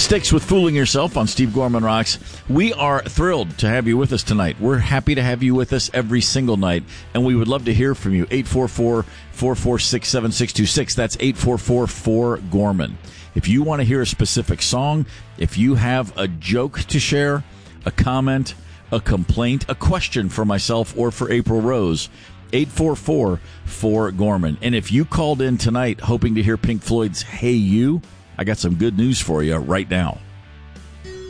Styx with Fooling Yourself on Steve Gorman Rocks. We are thrilled to have you with us tonight. We're happy to have you with us every single night, and we would love to hear from you. 844-446-7626. That's 844-4-GORMAN. If you want to hear a specific song, if you have a joke to share, a comment, a complaint, a question for myself or for April Rose, 844-4-GORMAN. And if you called in tonight hoping to hear Pink Floyd's Hey You, I got some good news for you right now.